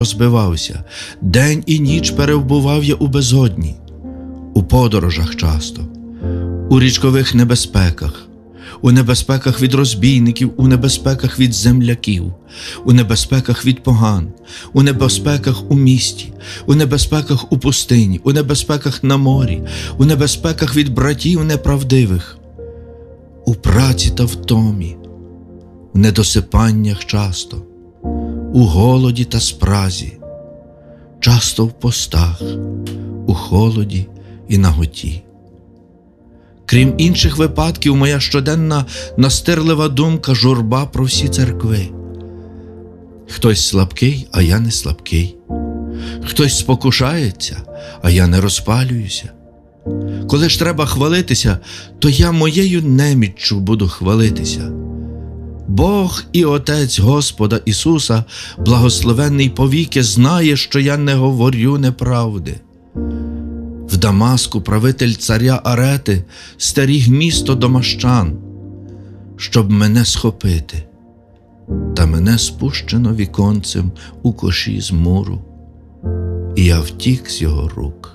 розбивався, день і ніч перебував я у безодні, у подорожах часто, у річкових небезпеках, у небезпеках від розбійників, у небезпеках від земляків, у небезпеках від поган, у небезпеках у місті, у небезпеках у пустині, у небезпеках на морі, у небезпеках від братів неправдивих, у праці та втомі, в недосипаннях часто, у голоді та спразі, часто в постах, у холоді і наготі. Крім інших випадків, моя щоденна настирлива думка – журба про всі церкви. Хтось слабкий, а я не слабкий. Хтось спокушається, а я не розпалююся. Коли ж треба хвалитися, то я моєю неміччю буду хвалитися. Бог і Отець Господа Ісуса, благословенний повіки, знає, що я не говорю неправди. В Дамаску правитель царя Арети стеріг місто домашчан, щоб мене схопити, та мене спущено віконцем у коші з муру, і я втік з його рук.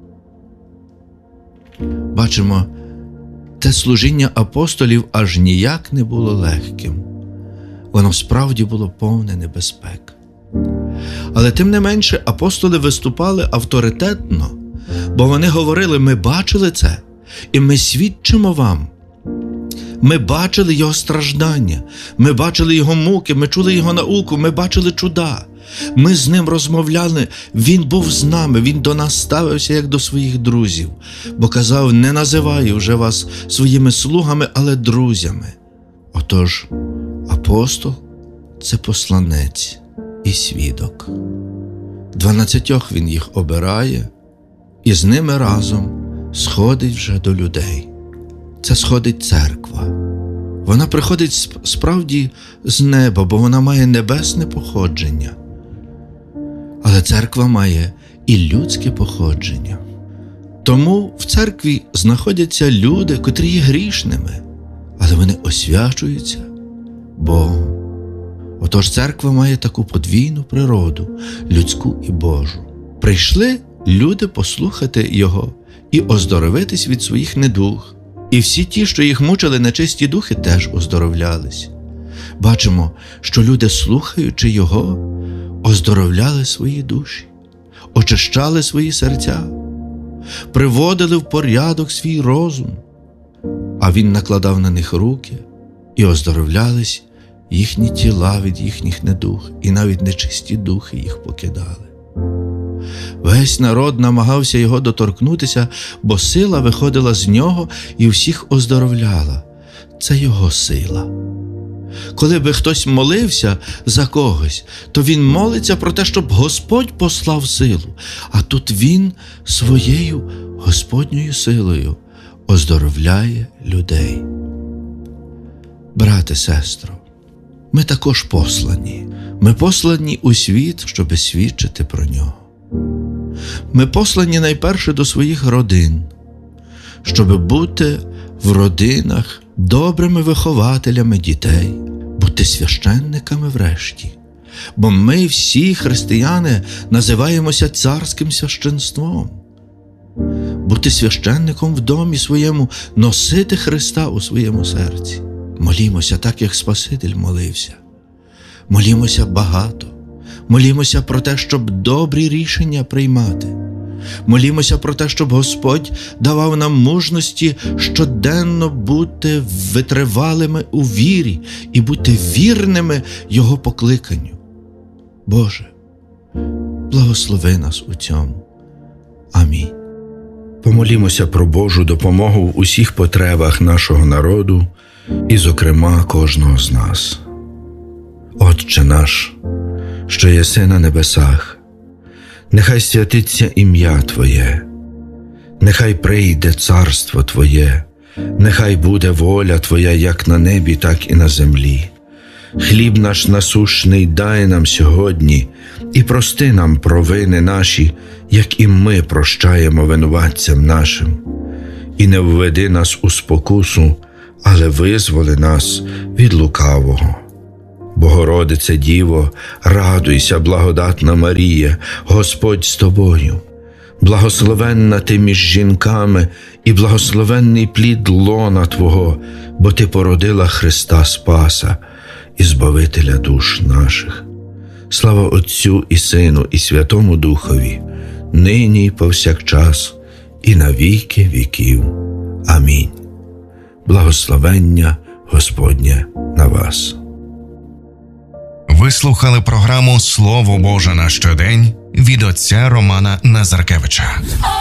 Бачимо, те служіння апостолів аж ніяк не було легким. Воно справді було повне небезпек. Але тим не менше апостоли виступали авторитетно, бо вони говорили: ми бачили це, і ми свідчимо вам. Ми бачили його страждання, ми бачили його муки, ми чули його науку, ми бачили чуда. Ми з ним розмовляли, він був з нами, він до нас ставився як до своїх друзів, бо казав: не називаю вже вас своїми слугами, але друзями. Отож, апостол – це посланець і свідок. 12 він їх обирає, і з ними разом сходить вже до людей. Це сходить церква. Вона приходить справді з неба, бо вона має небесне походження. Але церква має і людське походження. Тому в церкві знаходяться люди, котрі є грішними, але вони освячуються Богом. Отож церква має таку подвійну природу – людську і Божу. Прийшли люди послухати Його і оздоровитись від своїх недуг. І всі ті, що їх мучили нечисті духи, теж оздоровлялись. Бачимо, що люди, слухаючи Його, оздоровляли свої душі, очищали свої серця, приводили в порядок свій розум, а Він накладав на них руки, і оздоровлялись їхні тіла від їхніх недуг, і навіть нечисті духи їх покидали. Весь народ намагався Його доторкнутися, бо сила виходила з Нього і всіх оздоровляла. Це Його сила. Коли би хтось молився за когось, то він молиться про те, щоб Господь послав силу, а тут Він своєю Господньою силою оздоровляє людей. Брате, сестро, ми також послані. Ми послані у світ, щоби свідчити про Нього. Ми послані найперше до своїх родин, щоб бути в родинах добрими вихователями дітей, бути священниками врешті. Бо ми всі, християни, називаємося царським священством. Бути священником в домі своєму, носити Христа у своєму серці. Молімося так, як Спаситель молився. Молімося багато. Молімося про те, щоб добрі рішення приймати. Молімося про те, щоб Господь давав нам мужності щоденно бути витривалими у вірі і бути вірними Його покликанню. Боже, благослови нас у цьому. Амінь. Помолімося про Божу допомогу в усіх потребах нашого народу і, зокрема, кожного з нас. Отче наш, що єси на небесах, нехай святиться ім'я Твоє, нехай прийде царство Твоє, нехай буде воля Твоя як на небі, так і на землі. Хліб наш насущний дай нам сьогодні, і прости нам провини наші, як і ми прощаємо винуватцям нашим. І не введи нас у спокусу, але визволи нас від лукавого. Богородице Діво, радуйся, благодатна Марія, Господь з тобою. Благословенна ти між жінками, і благословенний плід лона Твого, бо Ти породила Христа Спаса і Збавителя душ наших. Слава Отцю і Сину, і Святому Духові, нині і повсякчас, і на віки віків. Амінь. Благословення Господнє на вас. Ви слухали програму «Слово Боже на щодень» від отця Романа Назаркевича.